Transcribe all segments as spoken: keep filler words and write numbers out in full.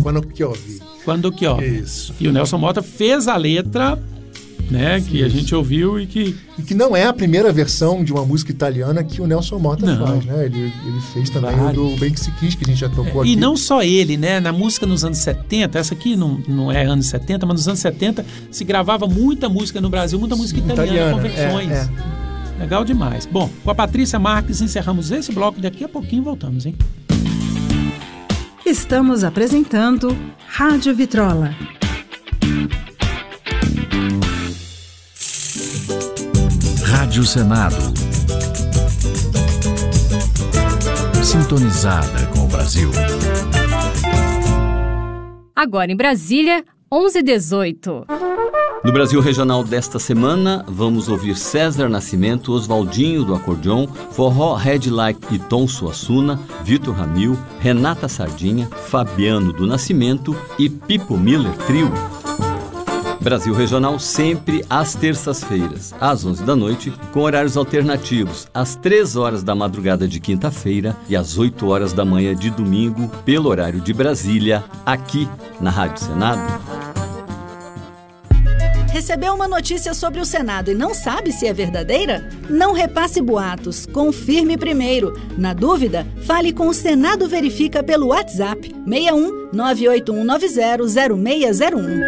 Quando chove. Quando chove. Isso. E o Nelson Motta fez a letra, né, que a gente ouviu e que... E que não é a primeira versão de uma música italiana que o Nelson Motta Não. faz, né? Ele, ele fez também Vários. o do Bem Que Se Quis, que a gente já tocou E aqui. não só ele, né? Na música nos anos setenta, essa aqui não, não é anos setenta, mas nos anos setenta se gravava muita música no Brasil, muita música italiana, Italiana, com versões. é, Legal demais. Bom, com a Patrícia Marques encerramos esse bloco e daqui a pouquinho voltamos, hein? Estamos apresentando Rádio Vitrola. Rádio Senado. Sintonizada com o Brasil. Agora em Brasília, onze e dezoito. No Brasil Regional desta semana, vamos ouvir César Nascimento, Oswaldinho do Acordeon, Forró Red Like e Tom Suassuna, Vitor Ramil, Renata Sardinha, Fabiano do Nascimento e Pipo Miller Trio. Brasil Regional sempre às terças-feiras, às onze da noite, com horários alternativos, às três horas da madrugada de quinta-feira e às oito horas da manhã de domingo, pelo horário de Brasília, aqui na Rádio Senado. Recebeu uma notícia sobre o Senado e não sabe se é verdadeira? Não repasse boatos, confirme primeiro. Na dúvida, fale com o Senado Verifica pelo WhatsApp seis um nove oito um nove zero zero seis zero um.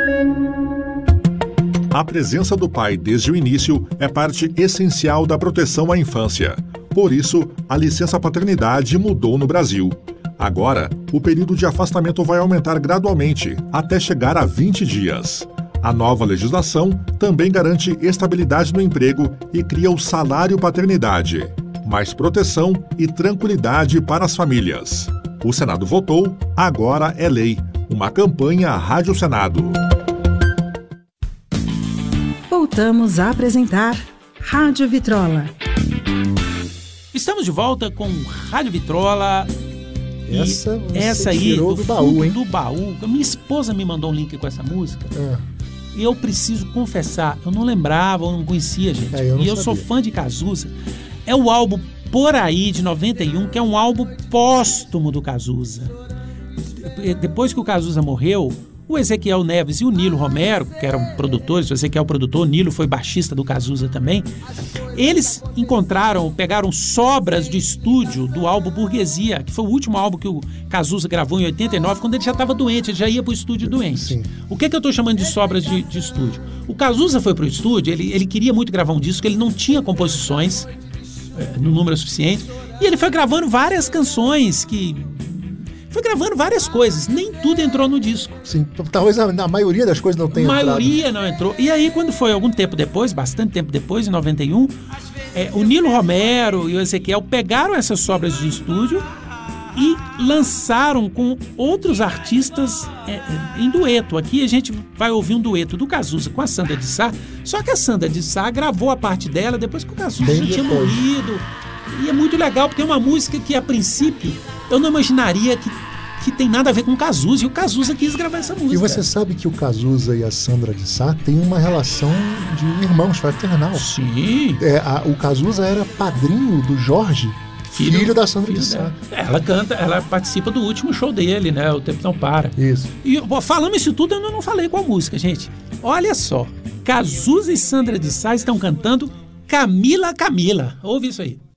A presença do pai desde o início é parte essencial da proteção à infância. Por isso, a licença paternidade mudou no Brasil. Agora, o período de afastamento vai aumentar gradualmente, até chegar a vinte dias. A nova legislação também garante estabilidade no emprego e cria o salário paternidade, mais proteção e tranquilidade para as famílias. O Senado votou, agora é lei. Uma campanha Rádio Senado. Voltamos a apresentar Rádio Vitrola. Estamos de volta com Rádio Vitrola. E Essa você essa aí tirou do, do baú, hein? do baú. Minha esposa me mandou um link com essa música. É. E eu preciso confessar, eu não lembrava, eu não conhecia, gente. É, eu não e eu sabia. sou fã de Cazuza. É o álbum Por Aí, de noventa e um, que é um álbum póstumo do Cazuza. Depois que o Cazuza morreu, o Ezequiel Neves e o Nilo Romero, que eram produtores, o Ezequiel produtor, o Nilo foi baixista do Cazuza também, eles encontraram, pegaram sobras de estúdio do álbum Burguesia, que foi o último álbum que o Cazuza gravou em oitenta e nove, quando ele já estava doente, ele já ia para o estúdio doente. Sim. O que, é que eu estou chamando de sobras de, de estúdio? O Cazuza foi para o estúdio, ele, ele queria muito gravar um disco, ele não tinha composições é, no número suficiente, e ele foi gravando várias canções que... Foi gravando várias coisas, nem tudo entrou no disco. Sim, talvez a, a maioria das coisas não tenha A maioria entrado. não entrou. E aí, quando foi algum tempo depois, bastante tempo depois, em noventa e um, é, o Nilo Romero e o Ezequiel pegaram essas sobras de estúdio e lançaram com outros artistas é, é, em dueto. Aqui a gente vai ouvir um dueto do Cazuza com a Sandra de Sá, só que a Sandra de Sá gravou a parte dela depois que o Cazuza Bem já tinha depois. morrido. E é muito legal, porque é uma música que, a princípio, eu não imaginaria que, que tem nada a ver com o Cazuza, e o Cazuza quis gravar essa música. E você sabe que o Cazuza e a Sandra de Sá têm uma relação de irmãos, fraternal. Sim. É, a, o Cazuza era padrinho do Jorge, filho, filho da Sandra filho de Sá. dela. Ela canta, ela participa do último show dele, né? O Tempo Não Para. Isso. E bom, falando isso tudo, eu não falei qual música, gente. Olha só, Cazuza e Sandra de Sá estão cantando Camila, Camila. Ouve isso aí.